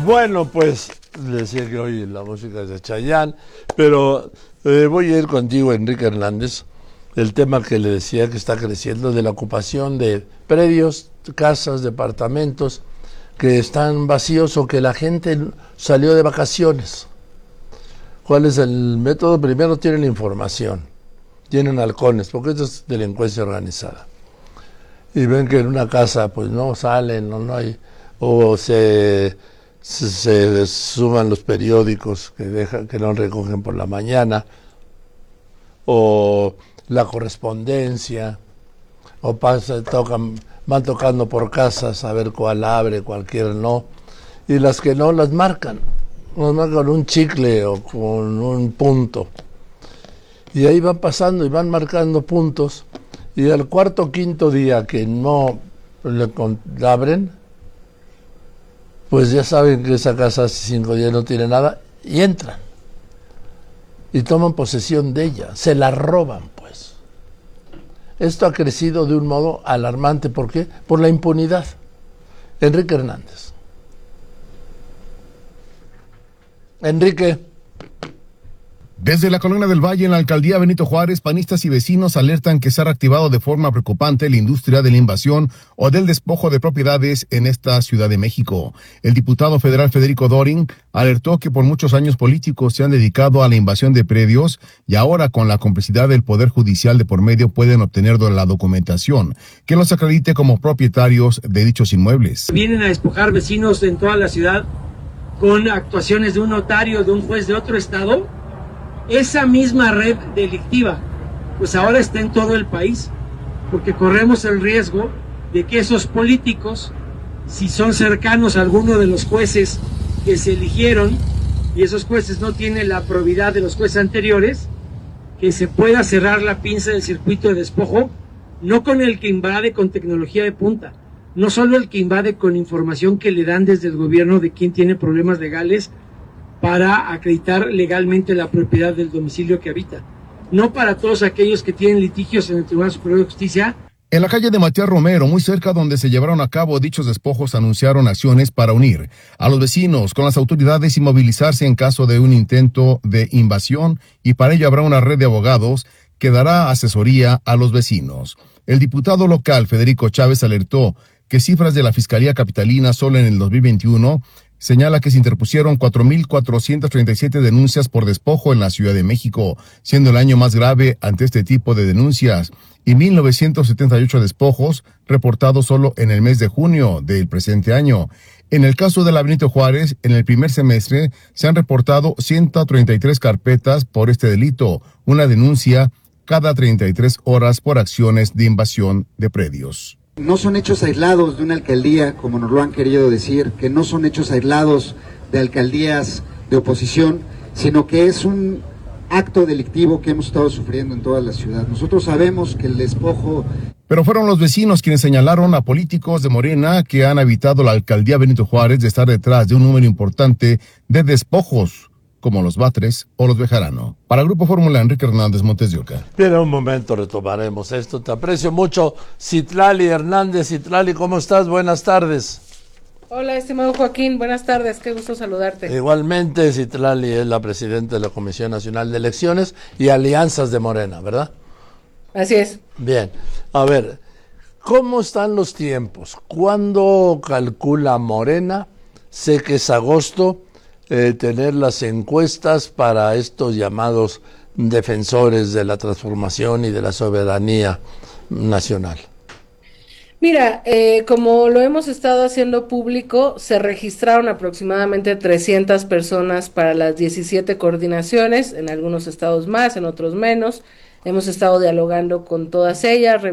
Bueno, pues decía que hoy la música es de Chayanne, pero voy a ir contigo, Enrique Hernández, el tema que le decía que está creciendo de la ocupación de predios, casas, departamentos que están vacíos o que la gente salió de vacaciones. ¿Cuál es el método? Primero tienen información, tienen halcones, porque esto es delincuencia organizada. Y ven que en una casa pues no salen, no hay, o se suman los periódicos que no recogen por la mañana, o la correspondencia, o van tocando por casas a ver cuál abre, cualquiera no, y las que no las marcan con un chicle o con un punto, y ahí van pasando y van marcando puntos, y al cuarto o quinto día que no le abren, pues ya saben que esa casa hace 5 días no tiene nada, y entran y toman posesión de ella, se la roban pues. Esto ha crecido de un modo alarmante. ¿Por qué? Por la impunidad. Enrique Hernández. Enrique. Desde la Colonia del Valle, en la alcaldía Benito Juárez, panistas y vecinos alertan que se ha reactivado de forma preocupante la industria de la invasión o del despojo de propiedades en esta Ciudad de México. El diputado federal Federico Dorin alertó que por muchos años políticos se han dedicado a la invasión de predios y ahora con la complicidad del Poder Judicial de por medio pueden obtener la documentación que los acredite como propietarios de dichos inmuebles. Vienen a despojar vecinos en toda la ciudad con actuaciones de un notario, de un juez de otro estado. Esa misma red delictiva, pues ahora está en todo el país, porque corremos el riesgo de que esos políticos, si son cercanos a alguno de los jueces que se eligieron, y esos jueces no tienen la probidad de los jueces anteriores, que se pueda cerrar la pinza del circuito de despojo, no con el que invade con tecnología de punta, no solo el que invade con información que le dan desde el gobierno de quién tiene problemas legales, para acreditar legalmente la propiedad del domicilio que habita, no para todos aquellos que tienen litigios en el Tribunal Superior de Justicia. En la calle de Matías Romero, muy cerca donde se llevaron a cabo dichos despojos, anunciaron acciones para unir a los vecinos con las autoridades y movilizarse en caso de un intento de invasión, y para ello habrá una red de abogados que dará asesoría a los vecinos. El diputado local Federico Chávez alertó que cifras de la Fiscalía Capitalina solo en el 2021 señala que se interpusieron 4,437 denuncias por despojo en la Ciudad de México, siendo el año más grave ante este tipo de denuncias, y 1,978 despojos reportados solo en el mes de junio del presente año. En el caso de la Benito Juárez, en el primer semestre se han reportado 133 carpetas por este delito, una denuncia cada 33 horas por acciones de invasión de predios. No son hechos aislados de una alcaldía, como nos lo han querido decir, que no son hechos aislados de alcaldías de oposición, sino que es un acto delictivo que hemos estado sufriendo en toda la ciudad. Nosotros sabemos que el despojo... Pero fueron los vecinos quienes señalaron a políticos de Morena que han habitado la alcaldía Benito Juárez de estar detrás de un número importante de despojos, como los Batres o los Bejarano. Para Grupo Fórmula, Enrique Hernández, Montes de Oca. Bien, un momento retomaremos esto. Te aprecio mucho, Citlali Hernández. Citlali, ¿cómo estás? Buenas tardes. Hola, estimado Joaquín, buenas tardes, qué gusto saludarte. Igualmente, Citlali es la presidenta de la Comisión Nacional de Elecciones y Alianzas de Morena, ¿verdad? Así es. Bien, a ver, ¿cómo están los tiempos? ¿Cuándo calcula Morena? Sé que es agosto. Tener las encuestas para estos llamados defensores de la transformación y de la soberanía nacional. Mira, como lo hemos estado haciendo público, se registraron aproximadamente 300 personas para las 17 coordinaciones, en algunos estados más, en otros menos. Hemos estado dialogando con todas ellas,